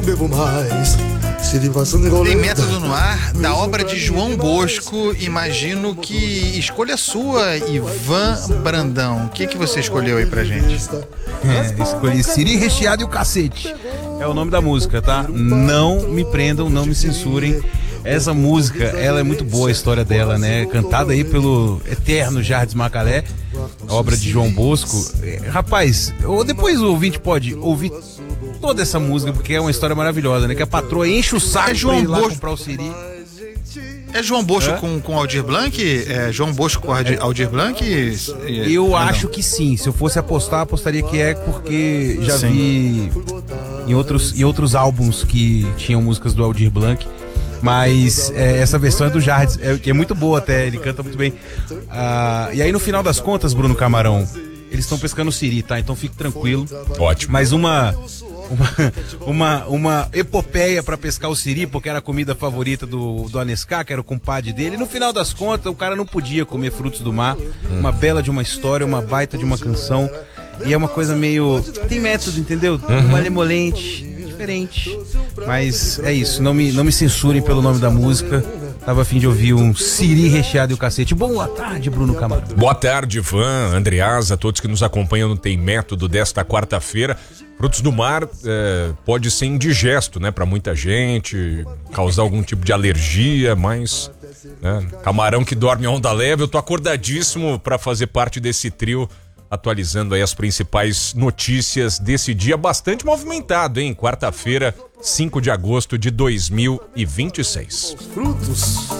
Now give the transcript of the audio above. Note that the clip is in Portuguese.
Bebo mais. Tem Método no Ar, da obra de João Bosco. Imagino que escolha sua, Ivan Brandão. O que você escolheu aí pra gente? Escolhi Siri Recheado e o Cacete. É o nome da música, tá? Não me prendam, não me censurem. Essa música, ela é muito boa, a história dela, né? Cantada aí pelo eterno Jardim Macalé, obra de João Bosco. Rapaz, depois o ouvinte pode ouvir toda essa música, porque é uma história maravilhosa, né? Que a patroa enche o saco pra ir lá comprar o Siri. É João Bosco com Aldir Blanc? É João Bosco com Aldir Blanc? Eu acho que sim. Se eu fosse apostar, apostaria que é, porque já vi em outros álbuns que tinham músicas do Aldir Blanc. Mas essa versão é do Jardim, que é muito boa até, ele canta muito bem. E aí no final das contas, Bruno Camarão, eles estão pescando Siri, tá? Então fique tranquilo. Ótimo. Mas uma epopeia pra pescar o Siri, porque era a comida favorita do Anescar, que era o compadre dele. E no final das contas, o cara não podia comer frutos do mar. Uma bela de uma história, uma baita de uma canção. E é uma coisa meio... tem método, entendeu? Malemolente, diferente. Mas é isso, não me censurem pelo nome da música. Tava a fim de ouvir um Siri Recheado e o Cacete. Boa tarde, Bruno Camarão. Boa tarde, Ivan, Andreasa, todos que nos acompanham no Tem Método desta quarta-feira. Frutos do mar pode ser indigesto, né, pra muita gente, causar algum tipo de alergia, mas... né, camarão que dorme a onda leve, eu tô acordadíssimo pra fazer parte desse trio, atualizando aí as principais notícias desse dia bastante movimentado, hein? Quarta-feira, 5 de agosto de 2026. Frutos.